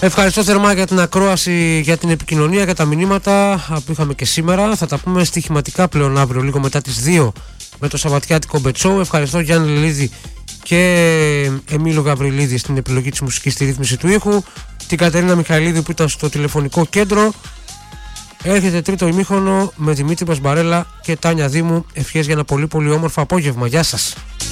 Ευχαριστώ θερμά για την ακρόαση, για την επικοινωνία, για τα μηνύματα που είχαμε και σήμερα. Θα τα πούμε στοιχηματικά πλέον αύριο, λίγο μετά τις 2 με το Σαββατιάτικο Μπετσό. Ευχαριστώ Γιάννη Λελίδη και Εμίλιο Γαβριλίδη στην επιλογή της μουσικής, στη ρύθμιση του ήχου. Την Κατερίνα Μιχαηλίδη που ήταν στο τηλεφωνικό κέντρο. Έρχεται τρίτο ημίχρονο με Δημήτρη Μπασμπαρέλα και Τάνια Δήμου. Ευχές για ένα πολύ πολύ όμορφο απόγευμα. Γεια σας.